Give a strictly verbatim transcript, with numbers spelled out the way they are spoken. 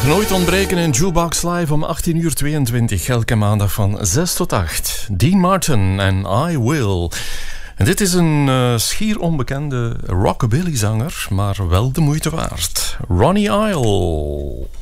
Mag nooit ontbreken in Jukebox Live om achttien uur tweeëntwintig. Elke maandag van zes tot acht. Dean Martin en I Will. En dit is een uh, schier onbekende rockabilly-zanger, maar wel de moeite waard. Ronnie Isle.